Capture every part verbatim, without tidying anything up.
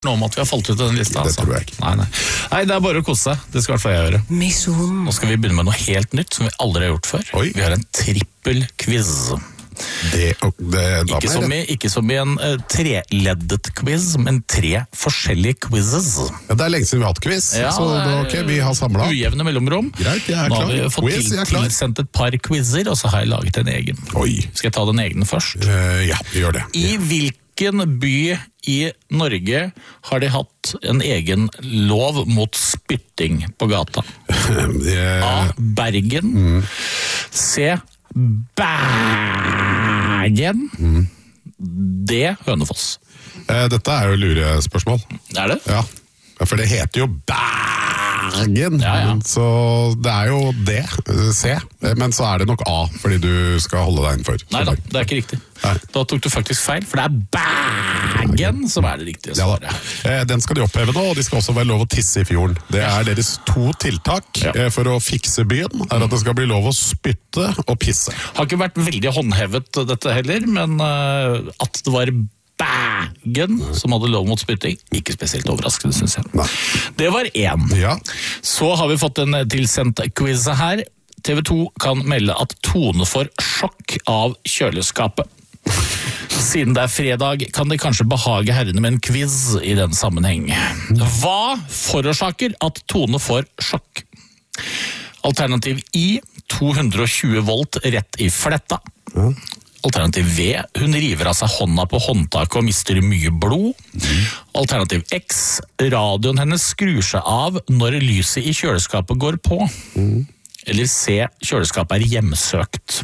Nå om at vi har falt ut av den lista, Det altså. tror jeg ikke. Nei, nei. nei, det er bare å kose seg. Det skal i hvert fall jeg gjøre. Mission. Nå skal vi begynne med noe helt nytt som vi aldri har gjort før. Oi. Vi har en trippel-quiz. Det, det, da Ikke må som, jeg- i, ikke som i en uh, treleddet quiz, men tre forskjellige quizzes. Ja, det er lenge siden vi har hatt quiz, Ja, så det da, er ok, vi har samlet. Ujevne mellomrom. Greit, jeg er Nå klar. har vi fått Quiz, til, jeg er klar. tilsendt et par quizzer, og så har jeg laget en egen. Oi, Skal jeg ta den egne først? Eh, ja, vi gjør det. I hvilken by i Norge har de hatt en egen lov mot spytting på gata? Det- A. Bergen. C. Bergen. D. Hønefoss. Eh, Dette er jo lurespørsmål. Er det? Ja, Ja, for det heter jo Bergen, Ja, ja. så det er jo det, C, men så er det nok A, fordi du skal holde deg innenfor. Nei da, det er ikke riktig. Nei. Da tok du faktisk feil, for det er Bergen som er det riktige Ja da. svaret. Eh, Den skal de oppheve nå, og de skal også være lov å tisse i fjorden. Det er deres to tiltak Ja. eh, for å fikse byen, er at det skal bli lov å spytte og pisse. Har ikke vært veldig håndhevet dette heller, men uh, at det var Bergen som hadde lov mot spytting, ikke spesielt overraskende, synes jeg. Nei. Det var én. Ja, Så har vi fått en tilsendt quiz her. T V to kan melde at Tone får sjokk av kjøleskapet. Siden det er fredag, kan det kanskje behage herrene med en quiz i den sammenheng. Hva forårsaker at Tone får sjokk? Alternativ I, to hundre og tjue volt rett i fletta. Alternativ V, hun river av seg hånda på håndtaket og mister mye blod. Alternativ X, radioen hennes skrur seg av når lyset i kjøleskapet går på. Eller C, kjøleskapet er hjemsøkt.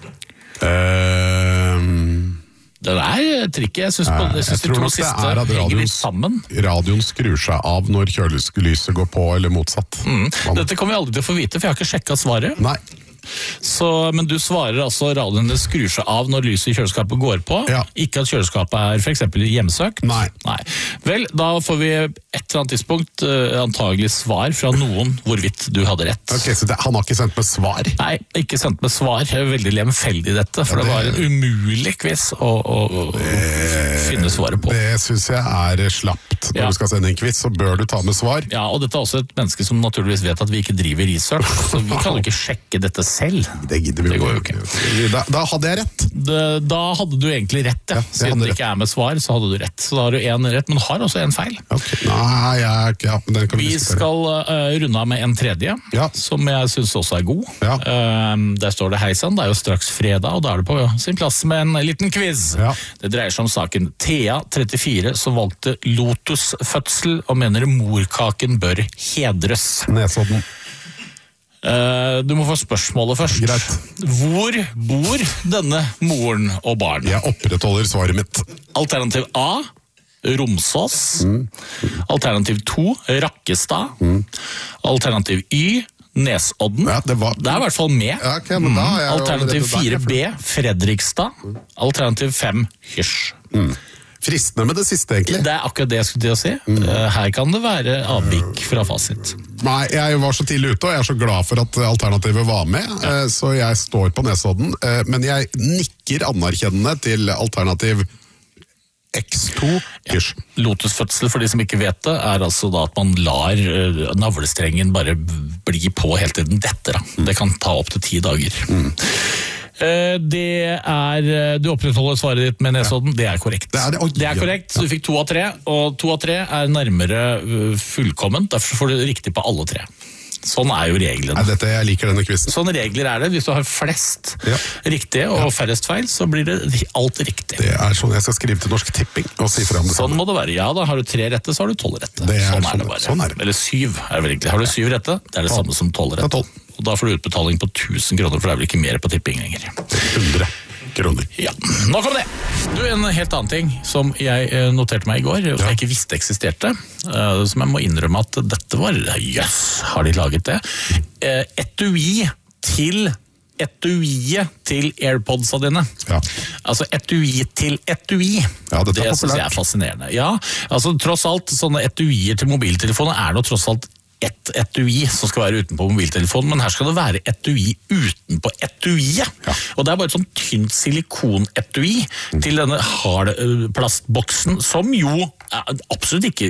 eh, Den er tricky. Jeg synes, på, jeg synes jeg de tror to nok det siste er at henger radion- litt sammen. radioen skrur seg av når kjølelyset går på, eller motsatt. Man- Dette kommer vi aldri til å få vite, for jeg har ikke sjekket svaret. Nei, Så, men du svarer altså radioen hennes skrur seg av når lyset i kjøleskapet går på. Ja. Ikke at kjøleskapet er for eksempel hjemsøkt. Nei. Vel, da får vi et eller annet tidspunkt uh, antagelig svar fra noen hvorvidt du hadde rett. ok, så det, han har ikke sendt med svar. Nei, ikke sendt med svar. Jeg er veldig lemfeldig i dette, for Ja, det, det- var en umulig quiz å, å, å, å finne svaret på. Det synes jeg er slappt. Når Ja. du skal sende en quiz, så bør du ta med svar. Ja, og dette er også et menneske som naturligvis vet at vi ikke driver research, så vi kan jo ikke sjekke dette selv. Det gidder vi Det går jo ikke. Da, da hadde jeg rett. Det, da hadde du egentlig rett, ja. Ja, jeg Siden hadde det ikke er med svar, så hadde du rett. Så da har du en rett, men du har også en feil. Ok, Nei, jeg, ja, men den kan vi Vi diskutere. skal uh, runde av med en tredje, Ja. som jeg synes også er god. Ja. Uh, der står det hei sann, det er jo straks fredag, og da er det på sin plass med en liten quiz. Ja. Det dreier seg om saken Thea, trettifire, som valgte Lotus-fødsel, og mener morkaken bør hedres. Nesodden. Uh, du må få spørsmålet først. Greit. Hvor bor denne moren og barn? Jeg opprettholder svaret mitt. Alternativ A, Romsås. Alternativ to, Rakkestad. Alternativ Y, Nesodden. Ja, det var... Det er i hvert fall med. Ja, ok, men da er jeg jo Alternativ allerede fire der, B, Fredrikstad. Alternativ fem, Hysj. Fristende med det siste, egentlig. Det er akkurat det jeg skulle til å si. Uh, Her kan det være avvik fra fasit. Nei, jeg var så tidlig ute, og jeg er så glad for at alternativet var med, eh, så jeg står på Nesodden. eh, Men jeg nikker anerkjennende til alternativ X to. Hysj. Lotusfødsel, for de som ikke vet det, er altså da at man lar uh, navlestrengen bare bli på helt til den detter. Da. Det kan ta opp til ti dager. Uh, det er uh, Du opprettholder svaret ditt med Nesodden. Det er korrekt. Det er det. Oi, det er ja. korrekt. Du fikk to av tre, og to av tre er nærmere uh, fullkomment. Derfor får du riktig på alle tre. Sånn er jo reglene. Nei, dette, jeg liker denne quizen. Sånne regler er det. Hvis du har flest Ja. riktige og færrest feil, så blir det alt riktig. Det er sånn jeg skal skrive til Norsk Tipping og si fra om det Sånn samme. må det være. Ja, da har du tre rette, så har du tolv rette. Det er sånn, sånn er det det- bare. sånn er det. Eller syv, er det vel egentlig. Har du syv rette, det er det samme som tolv Det er rette. tolv. Og da får du utbetaling på tusen kroner, for det er vel ikke mer på tipping lenger. hundre kroner. Ja, nok om det. Du, en helt annen ting som jeg eh, noterte meg i går, og jeg ikke visste eksisterte, eh, som jeg må innrømme at dette var, jøss, har de laget det? Eh, Etui til etuiet til AirPodsa dine. Ja. Altså etui til etui. Ja, dette er det synes jeg populært. er fascinerende. Ja, altså tross alt, sånne etuier til mobiltelefoner er nå tross alt ett etui som skal være utenpå mobiltelefonen, men her skal det være etui utenpå etuiet. Ja. Og det er bare et sånn tynt silikonetui til denne hardplastboksen, som jo absolutt ikke